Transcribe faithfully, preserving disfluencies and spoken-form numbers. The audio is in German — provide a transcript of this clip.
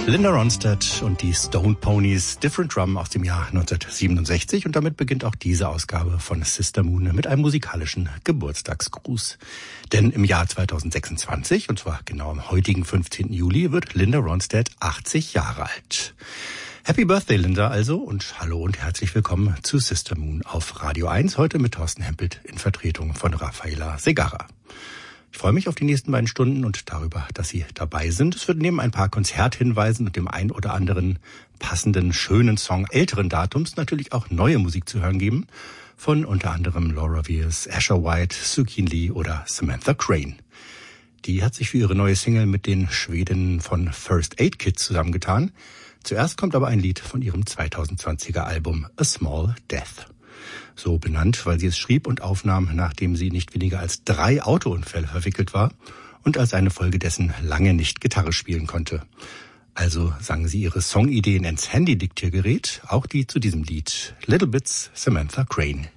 Linda Ronstadt und die Stone Ponies, Different Drum aus dem Jahr neunzehnhundertsiebenundsechzig. Und damit beginnt auch diese Ausgabe von Sister Moon mit einem musikalischen Geburtstagsgruß. Denn im Jahr zweitausendsechsundzwanzig, und zwar genau am heutigen fünfzehnten Juli, wird Linda Ronstadt achtzig Jahre alt. Happy Birthday, Linda, also, und hallo und herzlich willkommen zu Sister Moon auf Radio eins, heute mit Thorsten Hempelt in Vertretung von Rafaela Segarra. Ich freue mich auf die nächsten beiden Stunden und darüber, dass Sie dabei sind. Es wird neben ein paar Konzerthinweisen und dem ein oder anderen passenden, schönen Song älteren Datums natürlich auch neue Musik zu hören geben. Von unter anderem Laura Weirs, Asher White, Sukeen Lee oder Samantha Crane. Die hat sich für ihre neue Single mit den Schwedinnen von First Aid Kit zusammengetan. Zuerst kommt aber ein Lied von ihrem zweitausendzwanziger Album A Small Death. So benannt, weil sie es schrieb und aufnahm, nachdem sie nicht weniger als drei Autounfälle verwickelt war und als eine Folge dessen lange nicht Gitarre spielen konnte. Also sang sie ihre Songideen ins Handy-Diktiergerät, auch die zu diesem Lied. Little Bits, Samantha Crane.